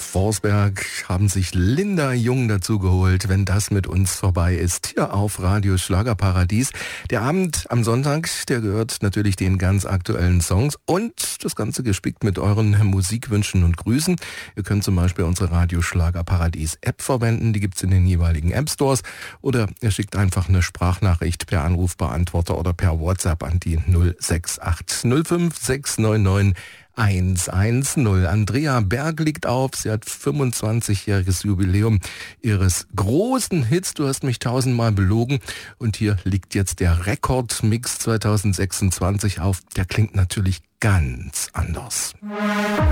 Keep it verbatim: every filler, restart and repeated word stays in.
Forsberg haben sich Linda Jung dazugeholt, wenn das mit uns vorbei ist, hier auf Radio Schlagerparadies. Der Abend am Sonntag, der gehört natürlich den ganz aktuellen Songs und das Ganze gespickt mit euren Musikwünschen und Grüßen. Ihr könnt zum Beispiel unsere Radio Schlagerparadies App verwenden, die gibt's in den jeweiligen App Stores, oder ihr schickt einfach eine Sprachnachricht per Anrufbeantworter oder per WhatsApp an die null sechs acht null fünf sechs neun neun eins eins null. Andrea Berg liegt auf, sie hat fünfundzwanzigjähriges Jubiläum ihres großen Hits Du hast mich tausendmal belogen, und hier liegt jetzt der Rekordmix zwanzig sechsundzwanzig auf, der klingt natürlich ganz anders.